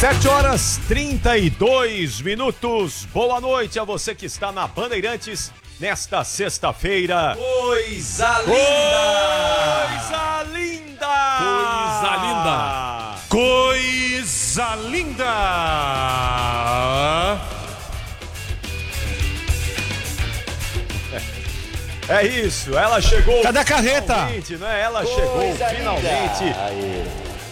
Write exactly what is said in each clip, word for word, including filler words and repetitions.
sete horas trinta e dois minutos. Boa noite a você que está na Bandeirantes nesta sexta-feira. Coisa linda! Coisa linda! Coisa linda! Coisa linda! É isso, ela chegou. Cadê a carreta? Finalmente, né? Ela Coisa chegou linda. finalmente. Aí.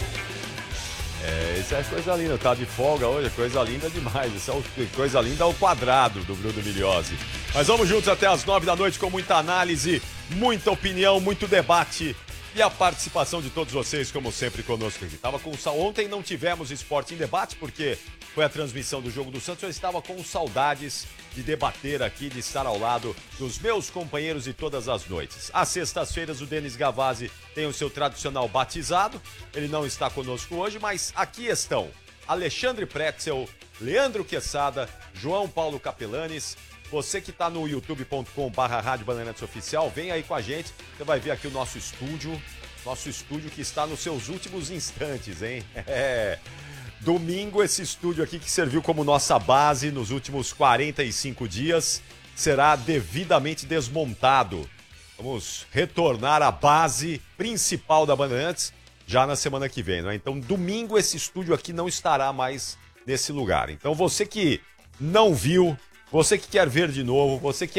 É, isso é coisa linda, tá de folga hoje, coisa linda demais. Isso é o, coisa linda ao quadrado do Bruno Migliozzi. Mas vamos juntos até as nove da noite com muita análise, muita opinião, muito debate e a participação de todos vocês, como sempre, conosco aqui. Tava com Ontem não tivemos Esporte em Debate, porque foi a transmissão do jogo do Santos. Eu estava com saudades de debater aqui, de estar ao lado dos meus companheiros de todas as noites. Às sextas-feiras, o Denis Gavazzi tem o seu tradicional batizado. Ele não está conosco hoje, mas aqui estão Alexandre Pretzel, Leandro Quesada, João Paulo Capelanes. Você que está no youtube ponto com barra Rádio Bandeirantes Oficial, vem aí com a gente. Você vai ver aqui o nosso estúdio, nosso estúdio que está nos seus últimos instantes, hein? É. Domingo, esse estúdio aqui que serviu como nossa base nos últimos quarenta e cinco dias, será devidamente desmontado. Vamos retornar à base principal da Bandeirantes já na semana que vem, né? Então, domingo, esse estúdio aqui não estará mais nesse lugar. Então, você que não viu, você que quer ver de novo, você que